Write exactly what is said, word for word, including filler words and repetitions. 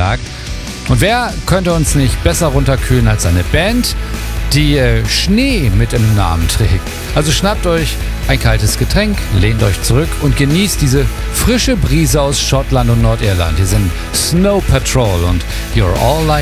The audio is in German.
gesagt. Und wer könnte uns nicht besser runterkühlen als eine Band, die äh, Schnee mit im Namen trägt? Also schnappt euch ein kaltes Getränk, lehnt euch zurück und genießt diese frische Brise aus Schottland und Nordirland. Hier sind Snow Patrol und You're All I